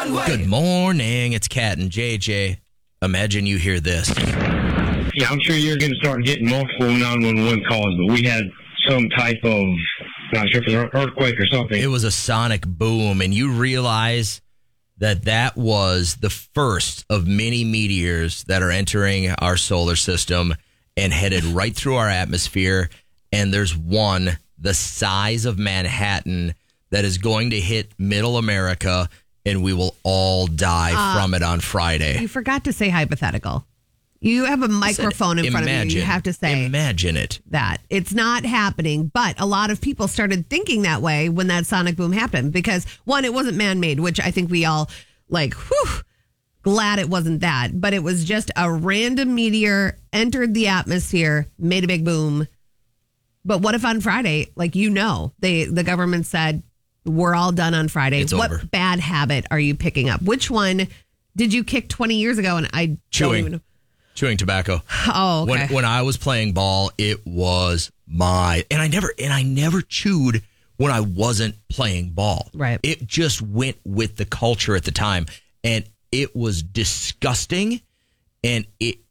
One-way. Good morning. It's Kat and JJ. Imagine you hear this. Yeah, I'm sure you're going to start getting multiple 911 calls, but we had some type of, not sure if it was an earthquake or something. It was a sonic boom, and you realize that was the first of many meteors that are entering our solar system and headed right through our atmosphere. And there's one the size of Manhattan that is going to hit middle America, and we will all die from it on Friday. You forgot to say hypothetical. You have a microphone in front of you. You have to say imagine it. That. It's not happening, but a lot of people started thinking that way when that sonic boom happened because, one, it wasn't man-made, which I think we all, glad it wasn't that. But it was just a random meteor, entered the atmosphere, made a big boom. But what if on Friday, the government said, we're all done on Friday. It's what over. bad habit are you picking up? Which one did you kick 20 years ago? And I don't even know. Chewing tobacco. Oh, okay. When I was playing ball, it was and I never chewed when I wasn't playing ball. Right. It just went with the culture at the time, and it was disgusting. And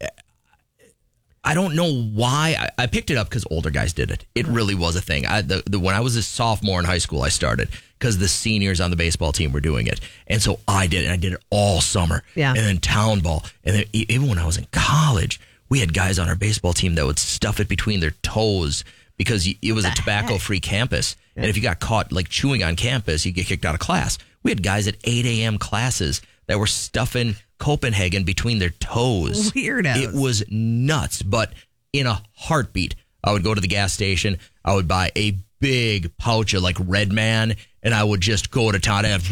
I don't know why I picked it up because older guys did it. It really was a thing. When I was a sophomore in high school, I started because the seniors on the baseball team were doing it. And so I did it. And I did it all summer. Yeah. And then town ball. And then even when I was in college, we had guys on our baseball team that would stuff it between their toes because it was a tobacco-free campus. Yeah. And if you got caught chewing on campus, you get kicked out of class. We had guys at 8 a.m. classes that were stuffing Copenhagen between their toes. Weirdos. It was nuts. But in a heartbeat, I would go to the gas station. I would buy a big pouch of Red Man, and I would just go to town and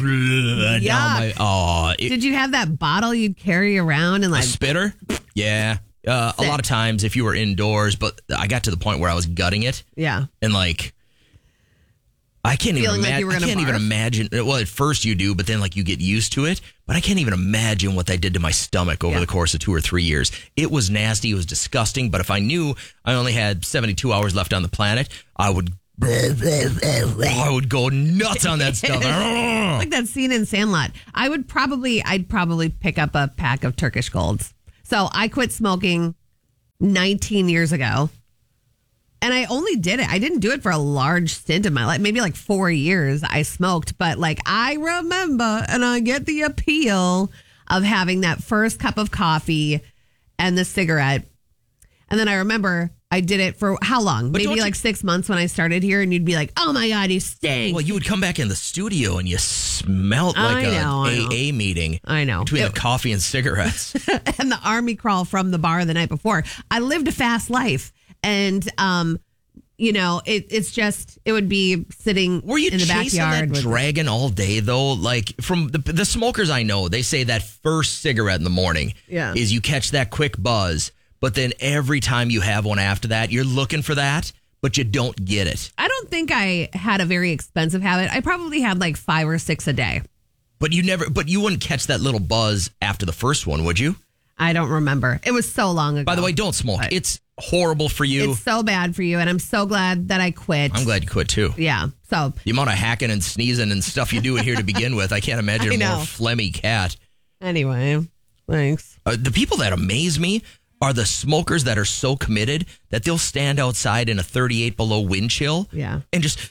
did you have that bottle you'd carry around and a spitter? Yeah. A lot of times if you were indoors, but I got to the point where I was gutting it. Yeah. And I can't even imagine. Well, at first you do, but then you get used to it. But I can't even imagine what that did to my stomach over the course of 2 or 3 years. It was nasty. It was disgusting. But if I knew I only had 72 hours left on the planet, I would go nuts on that stuff. Like that scene in Sandlot. I'd probably pick up a pack of Turkish Golds. So I quit smoking 19 years ago. And I only did it. I didn't do it for a large stint in my life. Maybe 4 years I smoked. But I remember, and I get the appeal of having that first cup of coffee and the cigarette. And then I remember I did it for how long? But maybe 6 months when I started here. And you'd be like, oh my God, you stink. Well, you would come back in the studio and you smelled like an AA meeting. I know. Between the coffee and cigarettes. And the army crawl from the bar the night before. I lived a fast life. And, it's just, it would be sitting in the backyard. Were you chasing that dragon all day, though? From the smokers I know, they say that first cigarette in the morning is you catch that quick buzz, but then every time you have one after that, you're looking for that, but you don't get it. I don't think I had a very expensive habit. I probably had 5 or 6 a day. But you wouldn't catch that little buzz after the first one, would you? I don't remember. It was so long ago. By the way, don't smoke. It's horrible for you. It's so bad for you, and I'm so glad that I quit. I'm glad you quit, too. Yeah, so. The amount of hacking and sneezing and stuff you do in here to begin with, I can't imagine a more phlegmy cat. Anyway, thanks. The people that amaze me are the smokers that are so committed that they'll stand outside in a 38 below wind chill and just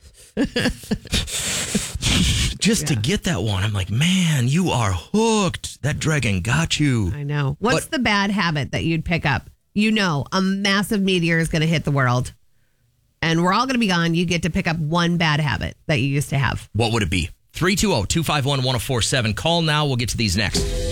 to get that one. I'm like, man, you are hooked. That dragon got you. I know. What's the bad habit that you'd pick up? A massive meteor is going to hit the world and we're all going to be gone. You get to pick up one bad habit that you used to have. What would it be? 320-251-1047. Call now. We'll get to these next.